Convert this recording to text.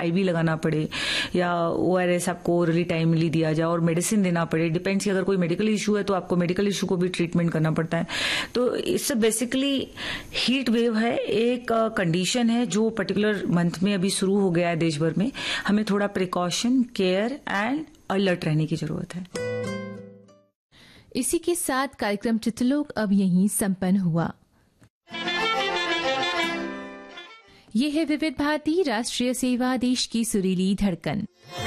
Ivy लगाना पड़े या ORS आपको ओरली टाइमली दिया जाए और मेडिसिन देना पड़े। डिपेंड्स कि अगर कोई मेडिकल इशू है तो आपको मेडिकल इशू को भी ट्रीटमेंट करना पड़ता है। तो इससे बेसिकली हीट वेव है, एक कंडीशन है जो पर्टिकुलर मंथ में अभी शुरू हो गया है देश भर में। हमें थोड़ा प्रिकॉशन, केयर एंड अलर्ट रहने की जरूरत है। इसी के साथ कार्यक्रम चित्रलोक अब यहीं संपन्न हुआ। ये है विविध भारती, राष्ट्रीय सेवा, देश की सुरीली धड़कन।